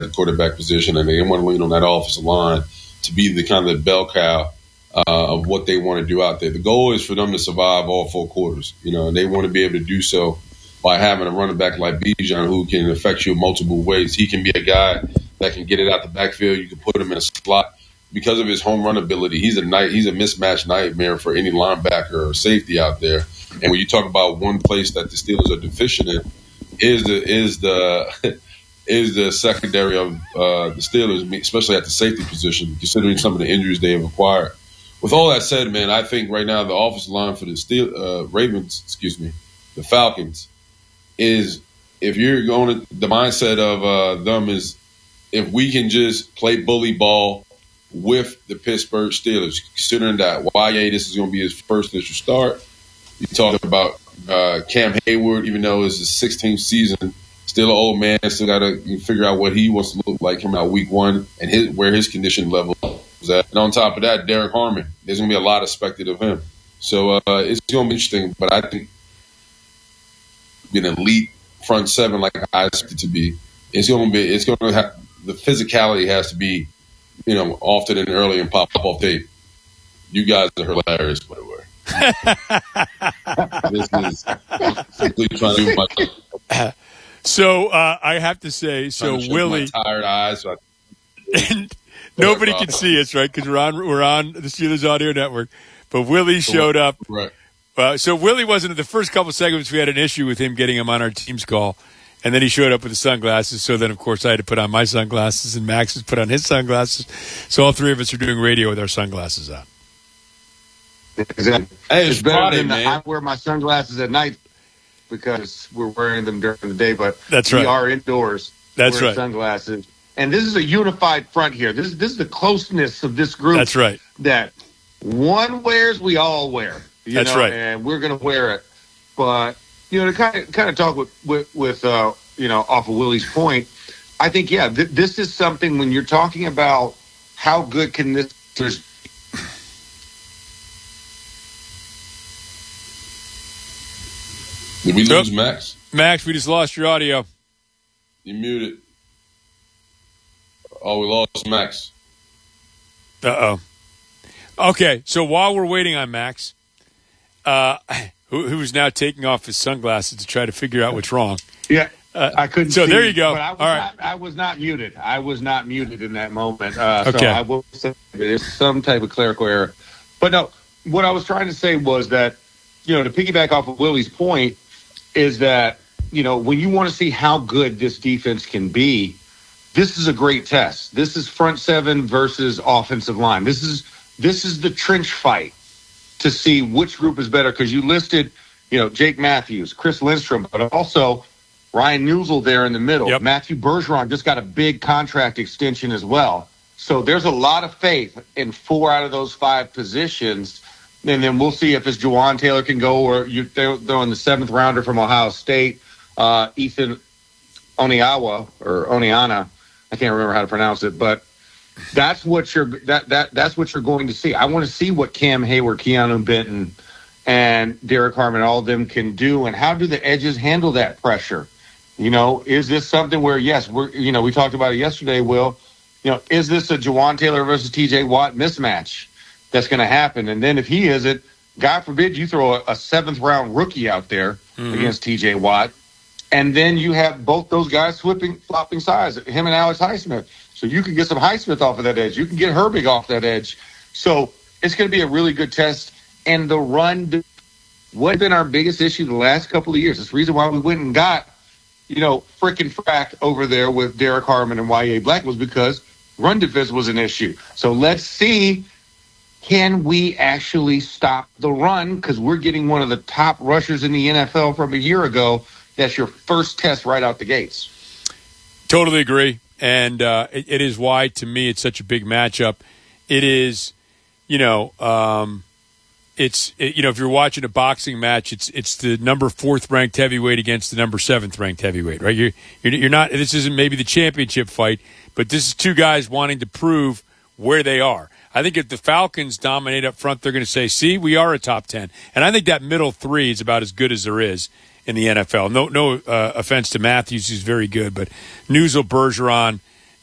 quarterback position, and they want to lean on that offensive line to be the kind of bell cow of what they want to do out there. The goal is for them to survive all 4 quarters, and they want to be able to do so by having a running back like Bijan who can affect you in multiple ways. He can be a guy that can get it out the backfield. You can put him in a slot. Because of his home run ability, he's a mismatch nightmare for any linebacker or safety out there. And when you talk about one place that the Steelers are deficient in, is the secondary of the Steelers, especially at the safety position, considering some of the injuries they have acquired. With all that said, man, I think right now the offensive line for the the Falcons, is if you're going to the mindset of them is if we can just play bully ball with the Pittsburgh Steelers, considering that YA, this is going to be his first initial start. You talk about Cam Hayward, even though it's his 16th season, still an old man, still got to figure out what he wants to look like coming out week 1 and where his condition level is at. And on top of that, Derek Harmon, there's going to be a lot expected of him. So it's going to be interesting, but I think being an elite front 7 like I expect it to be, it's going to have the physicality has to be, often and early and pop off tape. You guys are hilarious, by the way. This is simply trying to do my. So I have to say, Willie, my tired eyes. So nobody can see us, right? Because we're on the Steelers Audio Network. But Willie showed up. Right. So Willie wasn't in the first couple segments. We had an issue with him getting him on our team's call. And then he showed up with the sunglasses. So then, of course, I had to put on my sunglasses, and Max has put on his sunglasses. So all 3 of us are doing radio with our sunglasses on. Exactly. Hey, it's better Friday, than man. I wear my sunglasses at night because we're wearing them during the day, but That's we right. are indoors That's wearing right. sunglasses. And this is a unified front here. This is the closeness of this group. That's right. That one wears, we all wear. That's right. And we're going to wear it. But, to kind of talk with off of Willie's point, I think, this is something when you're talking about how good can this Did we lose Max? Max, we just lost your audio. You muted. Oh, we lost Max. Uh-oh. Okay, so while we're waiting on Max, who's now taking off his sunglasses to try to figure out what's wrong. Yeah, I couldn't So see, there you go. But All right. I was not muted. I was not muted in that moment. Okay. So I will say there's some type of clerical error. But no, what I was trying to say was that, to piggyback off of Willie's point, is that, when you want to see how good this defense can be, this is a great test. This is front 7 versus offensive line. This is the trench fight to see which group is better, because you listed, Jake Matthews, Chris Lindstrom, but also Ryan Newsel there in the middle. Yep. Matthew Bergeron just got a big contract extension as well. So there's a lot of faith in 4 out of those 5 positions. And then we'll see if it's Juwan Taylor can go, or they're in the 7th rounder from Ohio State, Ethan Oniana. I can't remember how to pronounce it, but that's what you're going to see. I want to see what Cam Hayward, Keanu Benton, and Derek Harmon, all of them can do, and how do the edges handle that pressure? Is this something where, yes, we talked about it yesterday, Will. Is this a Juwan Taylor versus TJ Watt mismatch that's going to happen? And then if he isn't, God forbid you throw a 7th round rookie out there against TJ Watt, and then you have both those guys flopping sides, him and Alex Highsmith. So you can get some Highsmith off of that edge. You can get Herbig off that edge. So it's going to be a really good test. And the run, what has been our biggest issue the last couple of years? It's the reason why we went and got, frickin' frack over there with Derek Harmon and Y.A. Black, was because run defense was an issue. So let's see, can we actually stop the run? Because we're getting one of the top rushers in the NFL from a year ago. That's your first test right out the gates. Totally agree. And it is why, to me, it's such a big matchup. It is, if you're watching a boxing match, it's the number 4th ranked heavyweight against the number 7th ranked heavyweight, right? You're not. This isn't maybe the championship fight, but this is 2 guys wanting to prove where they are. I think if the Falcons dominate up front, they're going to say, "See, we are a top 10." And I think that middle 3 is about as good as there is in the NFL. No offense to Matthews, who's very good, but Newsel, Bergeron,